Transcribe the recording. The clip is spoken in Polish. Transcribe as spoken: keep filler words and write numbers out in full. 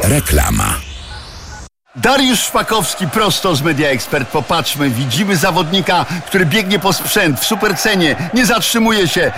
Reklama. Dariusz Szpakowski, prosto z Media Expert. Popatrzmy, widzimy zawodnika, który biegnie po sprzęt w supercenie, nie zatrzymuje się.